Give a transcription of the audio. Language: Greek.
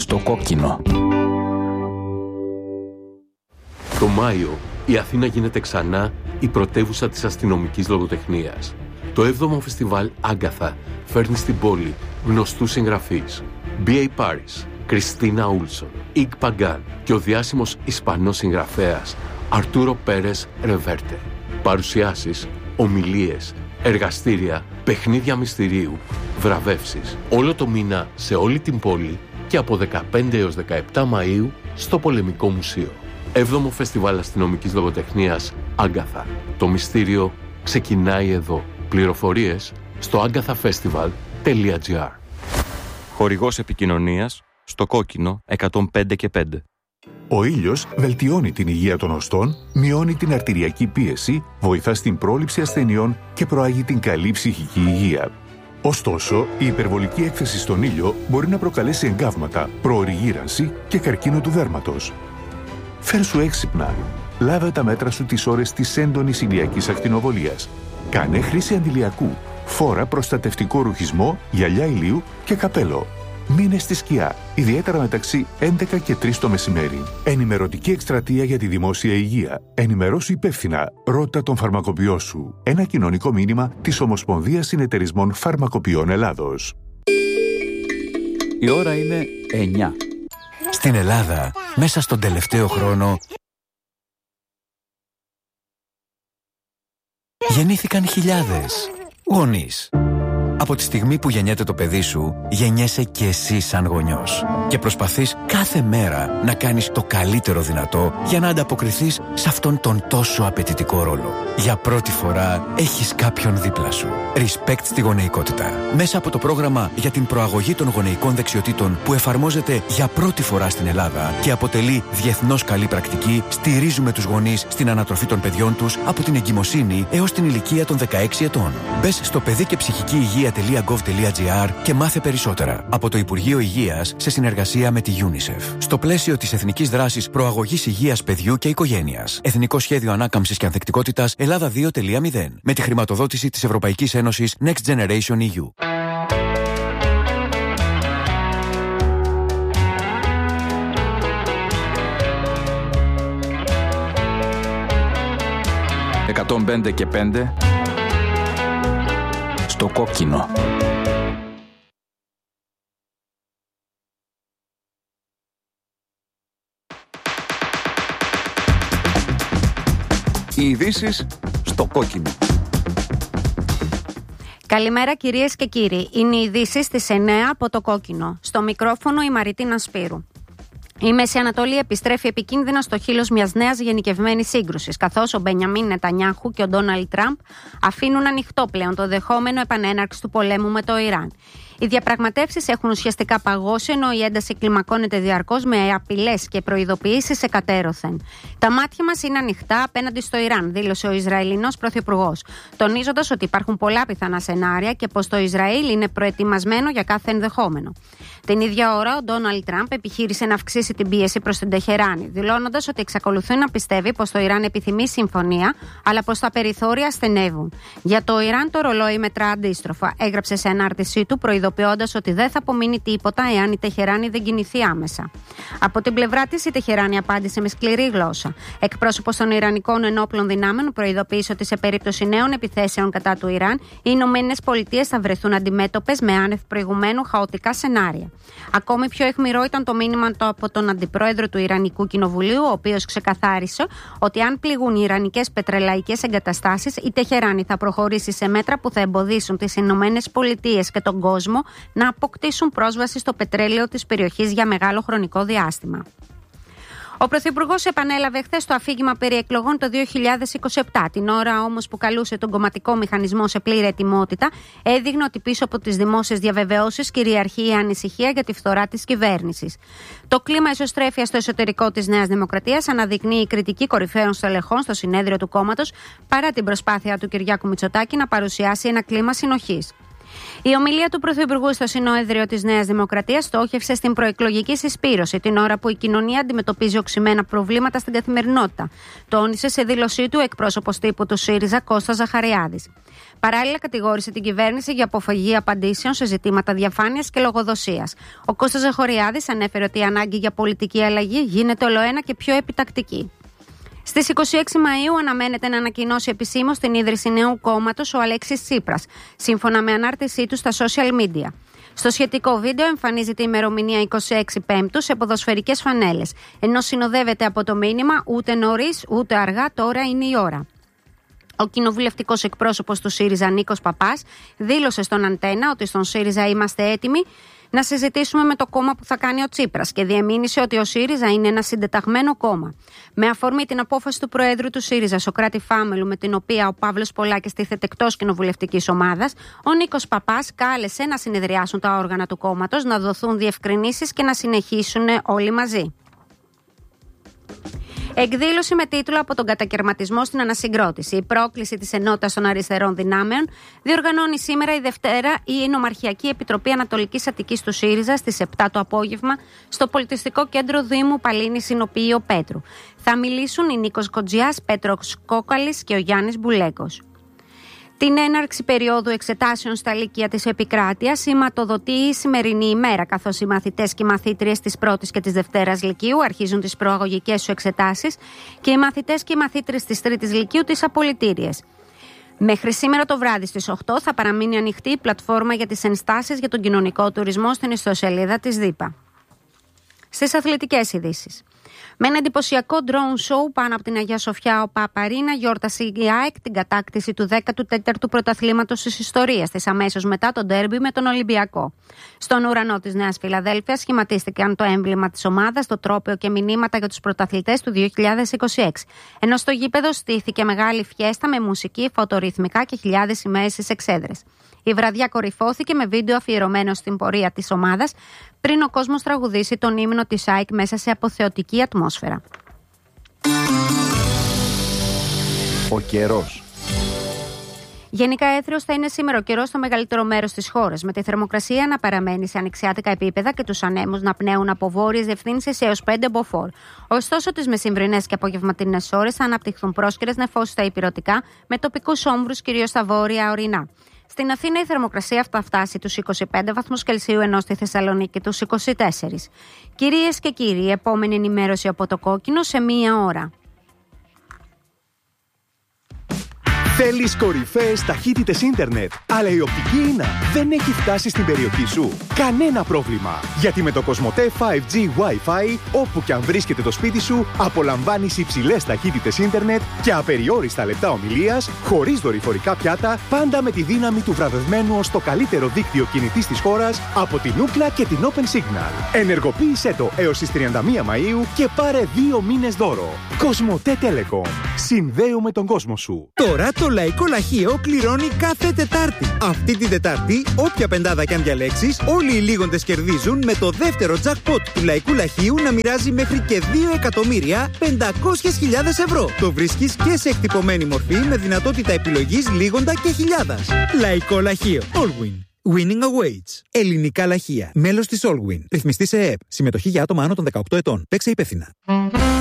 στο κόκκινο. Το Μάιο, η Αθήνα γίνεται ξανά η πρωτεύουσα της αστυνομικής λογοτεχνίας. Το 7ο φεστιβάλ Άγκαθα φέρνει στην πόλη γνωστούς συγγραφείς. B.A. Paris, Κριστίνα Ούλσον, Ικ Παγκάν και ο διάσημος Ισπανός συγγραφέας Αρτούρο Πέρες Ρεβέρτε. Παρουσιάσεις, ομιλίες, εργαστήρια, παιχνίδια μυστηρίου, βραβεύσεις. Όλο το μήνα σε όλη την πόλη και από 15 έως 17 Μαΐου στο Πολεμικό Μουσείο. 7ο Φεστιβάλ Αστυνομικής Λογοτεχνίας Άγκαθα. Το μυστήριο ξεκινάει εδώ. Πληροφορίες στο agathafestival.gr. Χορηγός επικοινωνίας στο κόκκινο 105 και 5. Ο ήλιος βελτιώνει την υγεία των οστών, μειώνει την αρτηριακή πίεση, βοηθά στην πρόληψη ασθενειών και προάγει την καλή ψυχική υγεία. Ωστόσο, η υπερβολική έκθεση στον ήλιο μπορεί να προκαλέσει εγκάβματα, προωρή γύρανση και καρκίνο του δέρματος. Φέρσου έξυπνα. Λάβε τα μέτρα σου τις ώρες της έντονης ηλιακής ακτινοβολίας. Κάνε χρήση αντιλιακού. Φόρα προστατευτικό ρουχισμό, γυαλιά ηλίου και καπέλο. Μείνε στη σκιά, ιδιαίτερα μεταξύ 11 και 3 το μεσημέρι. Ενημερωτική εκστρατεία για τη δημόσια υγεία. Ενημερώσου υπεύθυνα. Ρώτα τον φαρμακοποιό σου. Ένα κοινωνικό μήνυμα της Ομοσπονδίας Συνεταιρισμών Φαρμακοποιών Ελλάδος. Η ώρα είναι 9. Στην Ελλάδα, μέσα στον τελευταίο χρόνο, γεννήθηκαν χιλιάδες γονείς. Από τη στιγμή που γεννιέται το παιδί σου, γεννιέσαι και εσύ σαν γονιός. Και προσπαθείς κάθε μέρα να κάνεις το καλύτερο δυνατό για να ανταποκριθείς σε αυτόν τον τόσο απαιτητικό ρόλο. Για πρώτη φορά έχεις κάποιον δίπλα σου. Respect στη γονεϊκότητα. Μέσα από το πρόγραμμα για την προαγωγή των γονεϊκών δεξιοτήτων που εφαρμόζεται για πρώτη φορά στην Ελλάδα και αποτελεί διεθνώς καλή πρακτική, στηρίζουμε τους γονείς στην ανατροφή των παιδιών τους από την εγκυμοσύνη έως την ηλικία των 16 ετών. Μπες στο παιδί και ψυχική υγεία.gov.gr και μάθε περισσότερα από το Υπουργείο Υγείας σε συνεργασία με τη UNICEF. Στο πλαίσιο της Εθνικής Δράσης Προαγωγής Υγείας Παιδιού και Οικογένειας. Εθνικό Σχέδιο Ανάκαμψης και Ανθεκτικότητας Ελλάδα 2.0. Με τη χρηματοδότηση της Ευρωπαϊκής Ένωσης Next Generation EU. «105 και 5» στο κόκκινο. Οι ειδήσεις στο κόκκινο. Καλημέρα κυρίες και κύριοι. Είναι οι ειδήσεις στις 9 από το κόκκινο. Στο μικρόφωνο η Μαριτίνα Σπύρου. Η Μέση Ανατολή επιστρέφει επικίνδυνα στο χείλος μιας νέας γενικευμένης σύγκρουσης, καθώς ο Μπενιαμίν Νετανιάχου και ο Ντόναλντ Τραμπ αφήνουν ανοιχτό πλέον το δεχόμενο επανέναρξη του πολέμου με το Ιράν. Οι διαπραγματεύσεις έχουν ουσιαστικά παγώσει, ενώ η ένταση κλιμακώνεται διαρκώς με απειλές και προειδοποιήσεις εκατέρωθεν. Τα μάτια μας είναι ανοιχτά απέναντι στο Ιράν, δήλωσε ο Ισραηλινός Πρωθυπουργός, τονίζοντας ότι υπάρχουν πολλά πιθανά σενάρια και πως το Ισραήλ είναι προετοιμασμένο για κάθε ενδεχόμενο. Την ίδια ώρα, ο Ντόναλντ Τραμπ επιχείρησε να αυξήσει την πίεση προς την Τεχεράνη, δηλώνοντας ότι εξακολουθεί να πιστεύει πως το Ιράν επιθυμεί συμφωνία, αλλά πως τα περιθώρια στενεύουν. Για το Ιράν, το ρολόι μετρά αντίστροφα, έγραψε σε ανάρτησή του, προειδοποιώντας ότι δεν θα απομείνει τίποτα εάν η Τεχεράνη δεν κινηθεί άμεσα. Από την πλευρά της, η Τεχεράνη απάντησε με σκληρή γλώσσα. Εκπρόσωπος των Ιρανικών ενόπλων δυνάμεων προειδοποίησε ότι σε περίπτωση νέων επιθέσεων κατά του Ιράν, οι Ηνωμένες Πολιτείες θα βρεθούν αντιμέτωπες με άνευ προηγουμένου χαοτικά σενάρια. Ακόμη πιο αιχμηρό ήταν το μήνυμα από τον αντιπρόεδρο του Ιρανικού Κοινοβουλίου, ο οποίος ξεκαθάρισε ότι αν πληγούν οι ιρανικές πετρελαϊκές εγκαταστάσεις, η Τεχεράνη θα προχωρήσει σε μέτρα που θα εμποδίσουν τις Ηνωμένες Πολιτείες και τον κόσμο να αποκτήσουν πρόσβαση στο πετρέλαιο της περιοχής για μεγάλο χρονικό διάστημα. Ο Πρωθυπουργός επανέλαβε χθες το αφήγημα περί εκλογών το 2027. Την ώρα όμως που καλούσε τον κομματικό μηχανισμό σε πλήρη ετοιμότητα, έδειχνε ότι πίσω από τις δημόσιες διαβεβαιώσεις κυριαρχεί η ανησυχία για τη φθορά της κυβέρνησης. Το κλίμα εσωστρέφειας στο εσωτερικό της Νέας Δημοκρατίας αναδεικνύει η κριτική κορυφαίων στελεχών στο συνέδριο του κόμματος, παρά την προσπάθεια του Κυριάκου Μητσοτάκη να παρουσιάσει ένα κλίμα συνοχής. Η ομιλία του Πρωθυπουργού στο Συνέδριο της Νέας Δημοκρατίας στόχευσε στην προεκλογική συσπήρωση, την ώρα που η κοινωνία αντιμετωπίζει οξυμένα προβλήματα στην καθημερινότητα. Τόνισε σε δήλωσή του εκπρόσωπος τύπου του ΣΥΡΙΖΑ Κώστας Ζαχαριάδης. Παράλληλα, κατηγόρησε την κυβέρνηση για αποφυγή απαντήσεων σε ζητήματα διαφάνειας και λογοδοσίας. Ο Κώστας Ζαχαριάδης ανέφερε ότι η ανάγκη για πολιτική αλλαγή γίνεται ολοένα και πιο επιτακτική. Στις 26 Μαΐου αναμένεται να ανακοινώσει επισήμως την ίδρυση νέου κόμματος ο Αλέξης Τσίπρας, σύμφωνα με ανάρτησή του στα social media. Στο σχετικό βίντεο εμφανίζεται η ημερομηνία 26 Πέμπτου σε ποδοσφαιρικές φανέλες, ενώ συνοδεύεται από το μήνυμα «Ούτε νωρίς, ούτε αργά, τώρα είναι η ώρα». Ο κοινοβουλευτικός εκπρόσωπος του ΣΥΡΙΖΑ Νίκος Παπάς δήλωσε στον Αντένα ότι στον ΣΥΡΙΖΑ είμαστε έτοιμοι να συζητήσουμε με το κόμμα που θα κάνει ο Τσίπρας και διεμήνυσε ότι ο ΣΥΡΙΖΑ είναι ένα συντεταγμένο κόμμα. Με αφορμή την απόφαση του Προέδρου του ΣΥΡΙΖΑ, Σωκράτη Φάμελου, με την οποία ο Παύλος Πολάκης τίθεται εκτός κοινοβουλευτικής ομάδας, ο Νίκος Παπάς κάλεσε να συνεδριάσουν τα όργανα του κόμματος, να δοθούν διευκρινήσεις και να συνεχίσουν όλοι μαζί. Εκδήλωση με τίτλο «Από τον κατακαιρματισμό στην ανασυγκρότηση. Η πρόκληση της ενότητας των αριστερών δυνάμεων» διοργανώνει σήμερα η Δευτέρα η Νομαρχιακή Επιτροπή Ανατολικής Αττικής του ΣΥΡΙΖΑ στις 7 το απόγευμα στο Πολιτιστικό Κέντρο Δήμου Παλίνης Συνοποιείο Πέτρου. Θα μιλήσουν οι Νίκος Κοντζιάς, Πέτρος Κόκαλης και ο Γιάννης Μπουλέκος. Την έναρξη περίοδου εξετάσεων στα λύκεια της επικράτειας σηματοδοτεί η σημερινή ημέρα, καθώς οι μαθητές και οι μαθήτριες της πρώτης και της δευτέρας λυκείου αρχίζουν τις προαγωγικές τους εξετάσεις και οι μαθητές και οι μαθήτριες της τρίτης λυκείου τις απολυτήριες. Μέχρι σήμερα το βράδυ στις 8 θα παραμείνει ανοιχτή η πλατφόρμα για τις ενστάσεις για τον κοινωνικό τουρισμό στην ιστοσελίδα της ΔΥΠΑ. Στις αθλητικές ειδήσεις. Με ένα εντυπωσιακό drone show πάνω από την Αγία Σοφιά, ο Παπαρίνα γιόρτασε η ΑΕΚ την κατάκτηση του 14ου πρωταθλήματος της ιστορίας της, αμέσως μετά το ντέρμπι με τον Ολυμπιακό. Στον ουρανό της Νέας Φιλαδέλφειας σχηματίστηκαν το έμβλημα της ομάδας, το τρόπαιο και μηνύματα για τους πρωταθλητές του 2026. Ενώ στο γήπεδο στήθηκε μεγάλη φιέστα με μουσική, φωτορυθμικά και χιλιάδες σημαίες στις εξέδρες. Η βραδιά κορυφώθηκε με βίντεο αφιερωμένο στην πορεία της ομάδας, πριν ο κόσμος τραγουδήσει τον ύμνο της ΑΕΚ μέσα σε αποθεωτική ατμόσφαιρα. Ο καιρός. Γενικά έθριος θα είναι σήμερα ο καιρός στο μεγαλύτερο μέρος της χώρας, με τη θερμοκρασία να παραμένει σε ανοιξιάτικα επίπεδα και τους ανέμους να πνέουν από βόρειες διευθύνσεις έως 5 μποφόρ. Ωστόσο, τις μεσημβρινές και απογευματινές ώρες θα αναπτυχθούν πρόσκαιρες νεφώσεις στα ηπειρωτικά, με τοπικούς όμβρους κυρίως στα βόρεια ορεινά. Στην Αθήνα η θερμοκρασία θα φτάσει τους 25 βαθμούς Κελσίου, ενώ στη Θεσσαλονίκη τους 24. Κυρίες και κύριοι, επόμενη ενημέρωση από το Κόκκινο σε 1 ώρα. Θέλεις κορυφαίες ταχύτητες ίντερνετ, αλλά η οπτική ίνα δεν έχει φτάσει στην περιοχή σου? Κανένα πρόβλημα! Γιατί με το Κοσμοτέ 5G Wi-Fi, όπου και αν βρίσκεται το σπίτι σου, απολαμβάνεις υψηλές ταχύτητες ίντερνετ και απεριόριστα λεπτά ομιλίας, χωρίς δορυφορικά πιάτα, πάντα με τη δύναμη του βραβευμένου ως το καλύτερο δίκτυο κινητής της χώρας από την Ookla και την Open Signal. Ενεργοποίησέ το έως τις 31 Μαΐου και πάρε 2 μήνες δώρο. Κοσμοτέ Telecom. Συνδέουμε τον κόσμο σου. Τώρα το Λαϊκό Λαχείο κληρώνει κάθε Τετάρτη. Αυτή την Τετάρτη, όποια πεντάδα κι αν διαλέξεις, όλοι οι λίγοντες κερδίζουν με το δεύτερο jackpot του Λαϊκού Λαχείου να μοιράζει μέχρι και 2.500.000 ευρώ. Το βρίσκεις και σε εκτυπωμένη μορφή με δυνατότητα επιλογής λίγοντα και χιλιάδας. Λαϊκό Λαχείο. Allwin. Winning awaits. Ελληνικά λαχεία. Μέλος της Allwin. Ρυθμιστή σε ΕΕΠ. Συμμετοχή για άτομα άνω των 18 ετών. Παίξε υπεύθυνα.